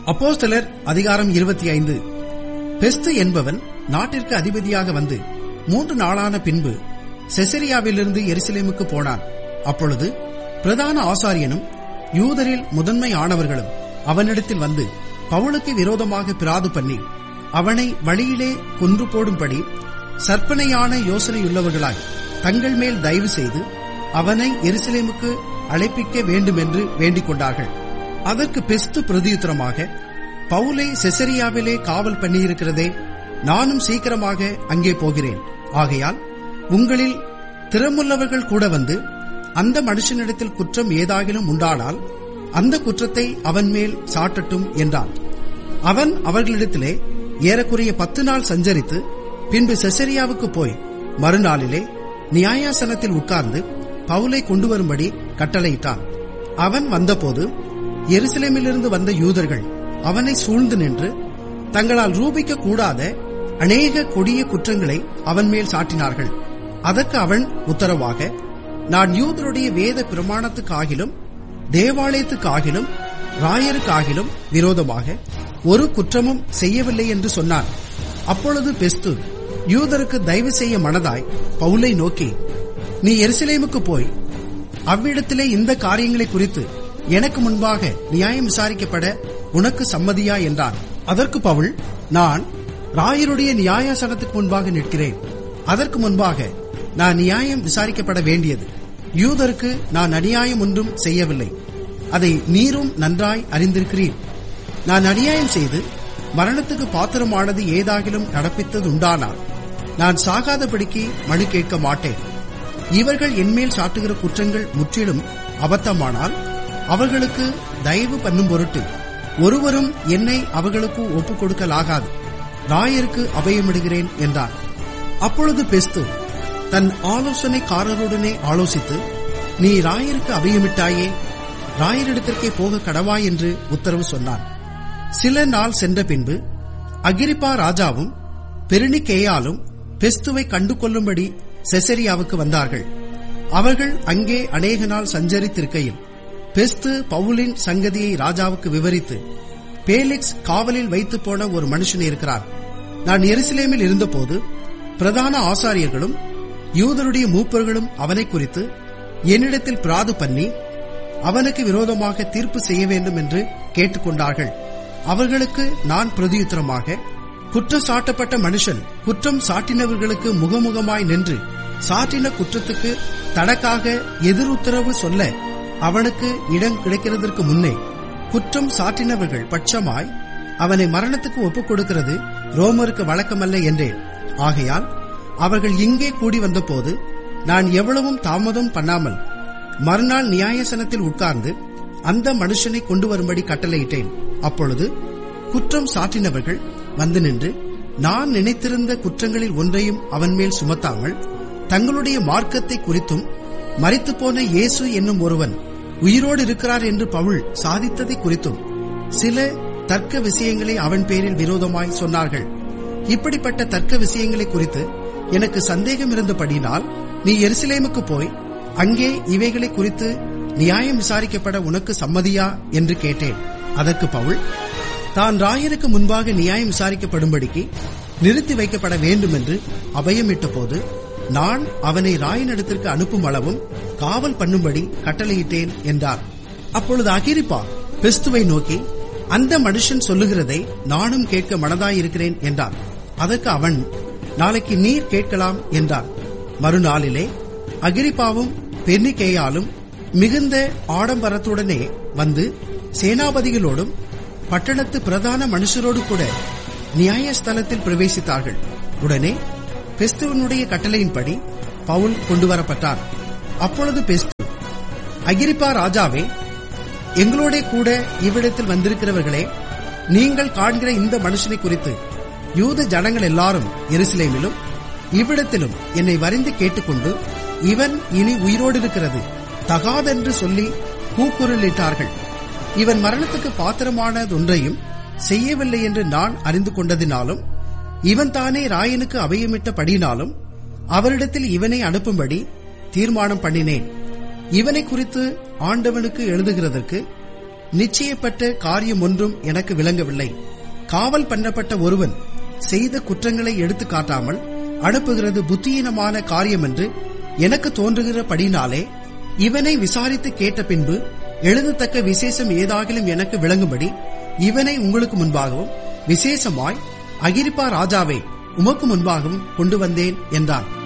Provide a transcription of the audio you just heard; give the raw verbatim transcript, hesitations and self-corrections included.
அப்போஸ்தலர் அதிகாரம் இருபத்தி ஐந்து. பெஸ்து என்பவன் நாட்டிற்கு அதிபதியாக வந்து மூன்று நாளான பின்பு செசரியாவிலிருந்து எருசலேமுக்கு போனான். அப்பொழுது பிரதான ஆசாரியனும் யூதரில் முதன்மை ஆனவர்களும் அவனிடத்தில் வந்து பவுலுக்கு விரோதமாக பிராது பண்ணி அவனை வழியிலே கொன்று போடும்படி சற்பனையான யோசனையுள்ளவர்களாய் தங்கள் மேல் தயவு செய்து அவனை எருசலேமுக்கு அழைப்பிக்க வேண்டும் என்று வேண்டிக் கொண்டார்கள். அதற்கு பெஸ்து பிரதியுத்தரமாக, பவுலை செசரியாவிலே காவல் பண்ணியிருக்கிறதே, நானும் சீக்கிரமாக அங்கே போகிறேன். ஆகையால் உங்களில் திறமுள்ளவர்கள் கூட வந்து அந்த மனுஷனிடத்தில் குற்றம் ஏதாகிலும் உண்டானால் அந்த குற்றத்தை அவன் மேல் சாட்டட்டும் என்றான். அவன் அவர்களிடத்திலே ஏறக்குறைய பத்து நாள் சஞ்சரித்து பின்பு செசரியாவுக்கு போய் மறுநாளிலே நியாயாசனத்தில் உட்கார்ந்து பவுலை கொண்டு வரும்படி கட்டளையிட்டான். அவன் வந்தபோது எருசலேமிலிருந்து வந்த யூதர்கள் அவனை சூழ்ந்து நின்று தங்களால் ரூபிக்க கூடாத அநேக கொடிய குற்றங்களை அவன் மேல் சாட்டினார்கள். அதற்கு அவன் உத்தரவாக, நான் யூதருடைய வேத பிரமாணத்துக்காகிலும் தேவாலயத்துக்காகிலும் ராயருக்காகிலும் விரோதமாக ஒரு குற்றமும் செய்யவில்லை என்று சொன்னான். அப்பொழுது பெஸ்து யூதருக்கு தயவு செய்ய மனதாய் பவுலை நோக்கி, நீ எருசலேமுக்கு போய் அவ்விடத்திலே இந்த காரியங்களை குறித்து எனக்கு முன்பாக நியாயம் விசாரிக்கப்பட உனக்கு சம்மதியா என்றான். அதற்கு பவுல், நான் ராயருடைய நியாயாசனத்துக்கு முன்பாக நிற்கிறேன். அதற்கு முன்பாக நான் நியாயம் விசாரிக்கப்பட வேண்டியது. யூதருக்கு நான் அநியாயம் ஒன்றும் செய்யவில்லை, அதை நீரும் நன்றாய் அறிந்திருக்கிறீர். நான் அநியாயம் செய்து மரணத்துக்கு பாத்திரமானது ஏதாகிலும் நடப்பித்தது உண்டானால் நான் சாகாதபடிக்கு மனு கேட்க மாட்டேன். இவர்கள் என்மேல் சாட்டுகிற குற்றங்கள் முற்றிலும் அபத்தமானால் அவர்களுக்கு தயவு பண்ணும் பொருட்டு ஒருவரும் என்னை அவர்களுக்கு ஒப்புக் கொடுக்கலாகாது. ராயருக்கு அபயமிடுகிறேன் என்றார். அப்பொழுது பெஸ்து தன் ஆலோசனைக்காரருடனே ஆலோசித்து, நீ ராயருக்கு அபயமிட்டாயே, ராயரிடத்திற்கே போக கடவாய் என்று உத்தரவு சொன்னான். சில நாள் சென்ற பின்பு அகிரிப்பா ராஜாவும் பெருனிக்கேயாலும் பெஸ்துவை கண்டு கொள்ளும்படி செசரியாவுக்கு வந்தார்கள். அவர்கள் அங்கே அநேக நாள் சஞ்சரித்திருக்கையில் பெஸ்து பவுலின் சங்கதியை ராஜாவுக்கு விவரித்து, பேலிக்ஸ் காவலில் வைத்து போன ஒரு மனுஷன் இருக்கிறார். நான் எருசலேமில் இருந்தபோது பிரதான ஆசாரியர்களும் யூதருடைய மூப்பர்களும் அவனை குறித்து என்னிடத்தில் பிராது பண்ணி அவனுக்கு விரோதமாக தீர்ப்பு செய்ய வேண்டும் என்று கேட்டுக்கொண்டார்கள். அவர்களுக்கு நான் பிரதியுத்தரமாக, குற்றம் சாட்டப்பட்ட மனுஷன் குற்றம் சாட்டினவர்களுக்கு முகமுகமாய் நின்று சாட்டின குற்றத்துக்கு தனக்காக எதிருத்தரவு சொல்ல அவனுக்கு இடம் கிடைக்கிறதற்கு முன்னே குற்றம் சாட்டினவர்கள் பட்சமாய் அவனை மரணத்துக்கு ஒப்புக் கொடுக்கிறது ரோமருக்கு வழக்கமல்ல என்றேன். ஆகையால் அவர்கள் இங்கே கூடி வந்தபோது நான் எவ்வளவும் தாமதம் பண்ணாமல் மறுநாள் நியாயசனத்தில் உட்கார்ந்து அந்த மனுஷனை கொண்டு வரும்படி கட்டளையிட்டேன். அப்பொழுது குற்றம் சாட்டினவர்கள் வந்து நின்று நான் நினைத்திருந்த குற்றங்களில் ஒன்றையும் அவன் மேல் சுமத்தாமல் தங்களுடைய மார்க்கத்தை குறித்தும் மரித்துப்போன இயேசு என்னும் ஒருவன் உயிரோடு இருக்கிறார் என்று பவுல் சாதித்ததை குறித்தும் சில தர்க்க விஷயங்களை அவன் பேரில் விரோதமாய் சொன்னார்கள். இப்படிப்பட்ட தர்க்க விஷயங்களை குறித்து எனக்கு சந்தேகம் இருந்தபடினால் நீ எருசலேமுக்கு போய் அங்கே இவைகளை குறித்து நியாயம் விசாரிக்கப்பட உனக்கு சம்மதியா என்று கேட்டேன். அதற்கு பவுல், தான் ராயருக்கு முன்பாக நியாயம் விசாரிக்கப்படும்படிக்கு நிறுத்தி வைக்கப்பட வேண்டும் என்று அபயமிட்ட போது நான் அவனை ராயனிடத்திற்கு அனுப்பும் அளவும் காவல் பண்ணும்படி கட்டளையிட்டேன் என்றார். அப்பொழுது அகிரிப்பா பெஸ்துவை நோக்கி, அந்த மனுஷன் சொல்லுகிறதை நானும் கேட்க மனதாயிருக்கிறேன் என்றார். அதற்கு அவன், நாளைக்கு நீர் கேட்கலாம் என்றார். மறுநாளிலே அகிரிப்பாவும் பெர்னிக்கேயாலும் மிகுந்த ஆடம்பரத்துடனே வந்து சேனாபதிகளோடும் பட்டணத்து பிரதான மனுஷரோடு கூட நியாயஸ்தலத்தில் பிரவேசித்தார்கள். உடனே பெஸ்துவனுடைய கட்டளையின்படி பவுல் கொண்டு வரப்பட்டார். அப்பொழுது பெஸ்து, அகிரிப்பா ராஜாவே, எங்களோட கூட இவ்விடத்தில் வந்திருக்கிறவர்களே, நீங்கள் காண்கிற இந்த மனுஷனை குறித்து யூத ஜனங்கள் எல்லாரும் எருசலேமிலும் இவ்விடத்திலும் என்னை வரிந்து கேட்டுக்கொண்டு, இவன் இனி உயிரோடு இருக்கிறது தகாதென்று சொல்லி கூக்குரலிட்டார்கள். இவன் மரணத்துக்கு பாத்திரமானதொன்றையும் செய்யவில்லை என்று நான் அறிந்து கொண்டதினாலும் இவன் தானே ராயனுக்கு அபயமிட்டபடினாலும் அவரிடத்தில் இவனை அனுப்பும்படி தீர்மானம் பண்ணினேன். இவனை குறித்து ஆண்டவனுக்கு எழுதுகிறதற்கு நிச்சயப்பட்ட காரியம் ஒன்றும் எனக்கு விளங்கவில்லை. காவல் பண்ணப்பட்ட ஒருவன் செய்த குற்றங்களை எடுத்து காட்டாமல் அனுப்புகிறது புத்தியீனமான காரியம் என்று எனக்கு தோன்றுகிறபடினாலே இவனை விசாரித்து கேட்ட பின்பு எழுதத்தக்க விசேஷம் ஏதாகிலும் எனக்கு விளங்கும்படி இவனை உங்களுக்கு முன்பாகவும் விசேஷமாய் அகிரிப்பா ராஜாவை உமக்கு முன்பாகவும் கொண்டு வந்தேன் என்றான்.